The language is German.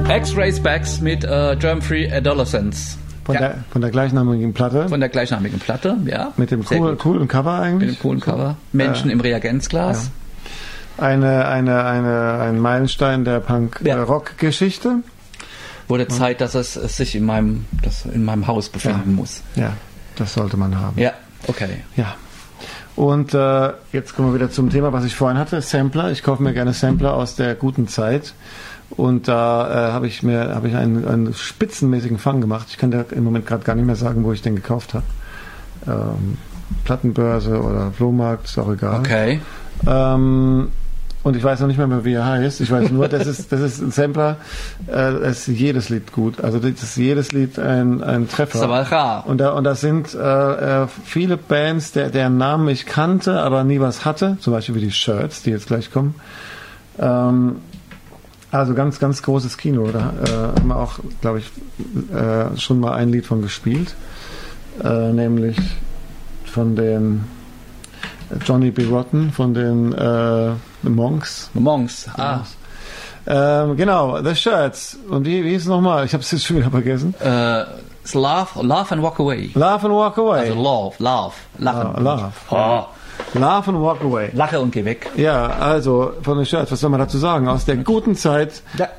X-Ray Specs mit Germ-Free Adolescence. Von der gleichnamigen Platte. Von der gleichnamigen Platte, ja. Mit dem coolen Cover eigentlich. Mit dem coolen Cover. Menschen im Reagenzglas. Ja. Ein Meilenstein der Punk-Rock-Geschichte. Wurde Zeit, dass es sich in meinem Haus befinden muss. Ja, das sollte man haben. Ja, okay. Ja. Und jetzt kommen wir wieder zum Thema, was ich vorhin hatte, Sampler. Ich kaufe mir gerne Sampler aus der guten Zeit. Und da habe ich einen spitzenmäßigen Fang gemacht. Ich kann dir im Moment gerade gar nicht mehr sagen, wo ich den gekauft habe. Plattenbörse oder Flohmarkt, ist auch egal. Okay. Und ich weiß noch nicht mehr, wie er heißt. Ich weiß nur, das ist ein Sampler, ist jedes Lied gut. Also das ist jedes Lied ein Treffer. Das ist aber rar. Und da sind viele Bands, deren Namen ich kannte, aber nie was hatte. Zum Beispiel wie die Shirts, die jetzt gleich kommen. Also ganz, ganz großes Kino. Da haben wir auch, glaube ich, schon mal ein Lied von gespielt. Nämlich von den Johnny B. Rotten, von den Monks. Genau, The Shirts. Und wie hieß es nochmal? Ich habe es jetzt schon wieder vergessen. Laugh and Walk Away. Laugh and Walk Away. Also Lachen. Laugh. Oh. Laugh and Walk Away. Lache und geh weg. Ja, also von den Shirts, was soll man dazu sagen? Aus der guten Zeit,